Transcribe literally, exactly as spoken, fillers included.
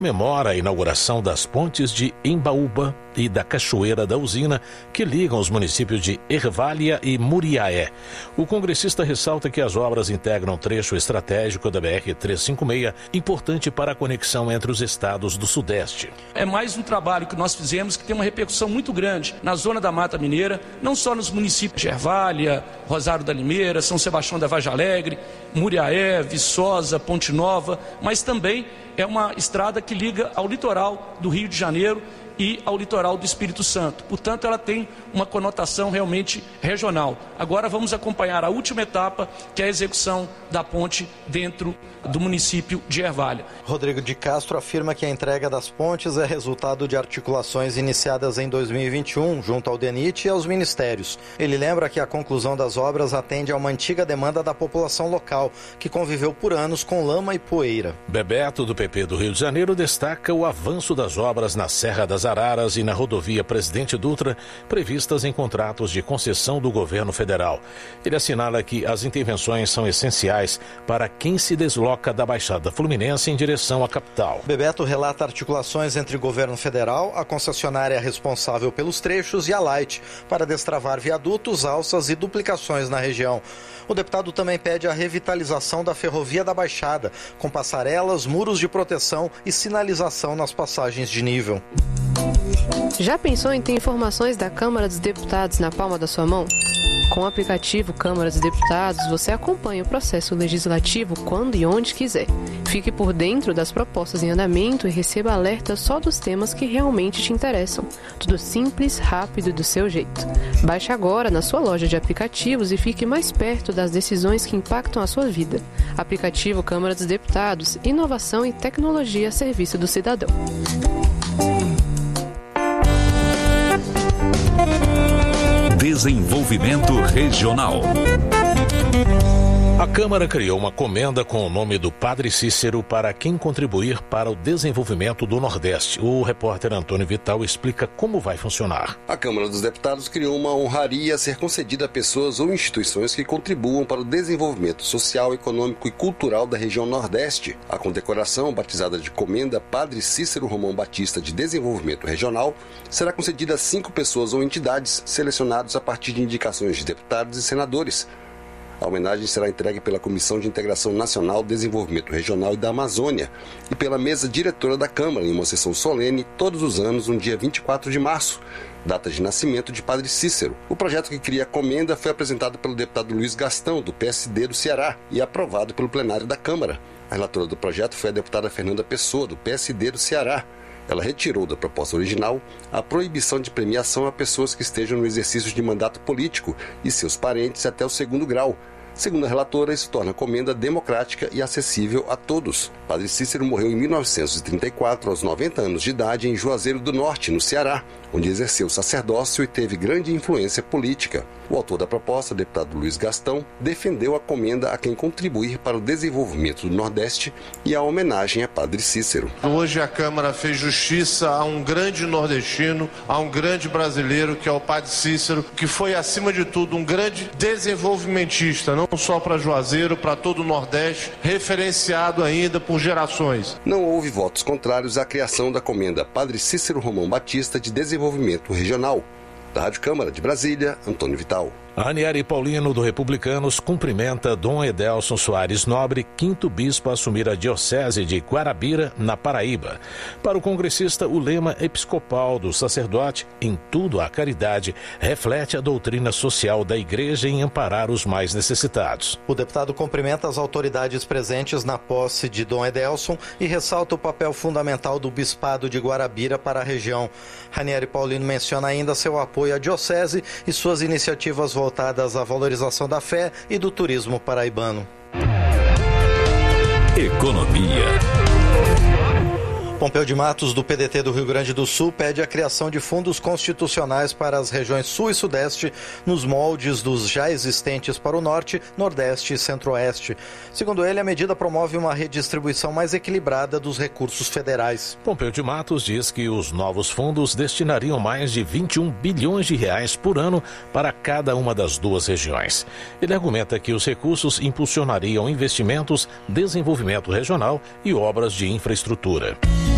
Comemora a inauguração das pontes de Embaúba e da Cachoeira da Usina, que ligam os municípios de Ervália e Muriaé. O congressista ressalta que as obras integram um trecho estratégico da B R trezentos e cinquenta e seis, importante para a conexão entre os estados do Sudeste. É mais um trabalho que nós fizemos que tem uma repercussão muito grande na zona da Mata Mineira, não só nos municípios de Ervália, Rosário da Limeira, São Sebastião da Vargem Alegre, Muriaé, Viçosa, Ponte Nova, mas também é uma estrada que liga ao litoral do Rio de Janeiro e ao litoral do Espírito Santo. Portanto, ela tem uma conotação realmente regional. Agora vamos acompanhar a última etapa, que é a execução da ponte dentro do município de Ervália. Rodrigo de Castro afirma que a entrega das pontes é resultado de articulações iniciadas em dois mil e vinte e um, junto ao DENIT e aos ministérios. Ele lembra que a conclusão das obras atende a uma antiga demanda da população local, que conviveu por anos com lama e poeira. Bebeto, do P P do Rio de Janeiro, destaca o avanço das obras na Serra das Araras e na rodovia Presidente Dutra, previstas em contratos de concessão do governo federal. Ele assinala que as intervenções são essenciais para quem se desloca da Baixada Fluminense em direção à capital. Bebeto relata articulações entre o governo federal, a concessionária responsável pelos trechos e a Light, para destravar viadutos, alças e duplicações na região. O deputado também pede a revitalização da ferrovia da Baixada, com passarelas, muros de proteção e sinalização nas passagens de nível. Já pensou em ter informações da Câmara dos Deputados na palma da sua mão? Com o aplicativo Câmara dos Deputados, você acompanha o processo legislativo quando e onde quiser. Fique por dentro das propostas em andamento e receba alertas só dos temas que realmente te interessam. Tudo simples, rápido e do seu jeito. Baixe agora na sua loja de aplicativos e fique mais perto das decisões que impactam a sua vida. Aplicativo Câmara dos Deputados, inovação e tecnologia a serviço do cidadão. Desenvolvimento Regional. A Câmara criou uma comenda com o nome do Padre Cícero para quem contribuir para o desenvolvimento do Nordeste. O repórter Antônio Vital explica como vai funcionar. A Câmara dos Deputados criou uma honraria a ser concedida a pessoas ou instituições que contribuam para o desenvolvimento social, econômico e cultural da região Nordeste. A condecoração, batizada de Comenda Padre Cícero Romão Batista de Desenvolvimento Regional, será concedida a cinco pessoas ou entidades selecionadas a partir de indicações de deputados e senadores. A homenagem será entregue pela Comissão de Integração Nacional, Desenvolvimento Regional e da Amazônia e pela mesa diretora da Câmara, em uma sessão solene todos os anos, no dia vinte e quatro de março, data de nascimento de Padre Cícero. O projeto que cria a comenda foi apresentado pelo deputado Luiz Gastão, do P S D do Ceará, e aprovado pelo plenário da Câmara. A relatora do projeto foi a deputada Fernanda Pessoa, do P S D do Ceará. Ela retirou da proposta original a proibição de premiação a pessoas que estejam no exercício de mandato político e seus parentes até o segundo grau. Segundo a relatora, isso torna a comenda democrática e acessível a todos. Padre Cícero morreu em mil novecentos e trinta e quatro, aos noventa anos de idade, em Juazeiro do Norte, no Ceará, onde exerceu sacerdócio e teve grande influência política. O autor da proposta, o deputado Luiz Gastão, defendeu a comenda a quem contribuir para o desenvolvimento do Nordeste e a homenagem a Padre Cícero. Hoje a Câmara fez justiça a um grande nordestino, a um grande brasileiro, que é o Padre Cícero, que foi, acima de tudo, um grande desenvolvimentista, não só para Juazeiro, para todo o Nordeste, referenciado ainda por gerações. Não houve votos contrários à criação da comenda Padre Cícero Romão Batista de Desenvolvimento Regional. Da Rádio Câmara de Brasília, Antônio Vital. A Aniele Paulino, do Republicanos, cumprimenta Dom Edelson Soares Nobre, quinto bispo a assumir a diocese de Guarabira, na Paraíba. Para o congressista, o lema episcopal do sacerdote, em tudo a caridade, reflete a doutrina social da Igreja em amparar os mais necessitados. O deputado cumprimenta as autoridades presentes na posse de Dom Edelson e ressalta o papel fundamental do bispado de Guarabira para a região. Aniele Paulino menciona ainda seu apoio à diocese e suas iniciativas voltadas à valorização da fé e do turismo paraibano. Economia. Pompeu de Matos, do P D T do Rio Grande do Sul, pede a criação de fundos constitucionais para as regiões Sul e Sudeste, nos moldes dos já existentes para o Norte, Nordeste e Centro-Oeste. Segundo ele, a medida promove uma redistribuição mais equilibrada dos recursos federais. Pompeu de Matos diz que os novos fundos destinariam mais de vinte e um bilhões de reais por ano para cada uma das duas regiões. Ele argumenta que os recursos impulsionariam investimentos, desenvolvimento regional e obras de infraestrutura.